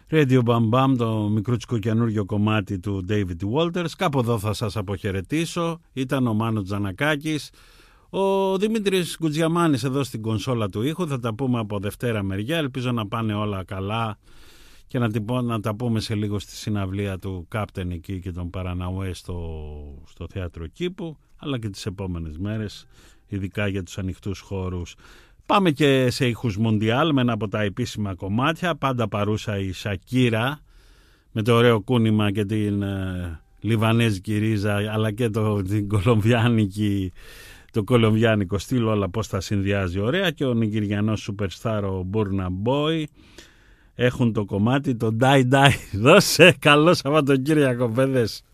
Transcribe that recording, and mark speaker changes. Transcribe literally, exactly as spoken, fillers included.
Speaker 1: Radio Bam Bam, το μικρούτσικο καινούργιο κομμάτι του David Walters. Κάπου εδώ θα σας αποχαιρετήσω. Ήταν ο Μάνος Τζανακάκης. Ο Δημήτρης Γκουτζιαμάνης εδώ στην κονσόλα του ήχου. Θα τα πούμε από Δευτέρα μεριά. Ελπίζω να πάνε όλα καλά και να, να τα πούμε σε λίγο στη συναυλία του Κάπτεν εκεί και τον Παραναουέ στο, στο Θέατρο Κήπου, αλλά και τις επόμενες μέρες, ειδικά για τους ανοιχτούς χώρους. Πάμε και σε ήχους Μοντιάλ με ένα από τα επίσημα κομμάτια. Πάντα παρούσα η Σακύρα με το ωραίο κούνημα και την ε, λιβανέζικη ρίζα, αλλά και το, την κολομβιάνικη, το κολομβιάνικο στήλο, αλλά πώς τα συνδυάζει ωραία. Και ο νιγηριανός superstar ο Burna Boy έχουν το κομμάτι το Die Die. Δώσε καλό Σαββατοκύριακο, παιδες.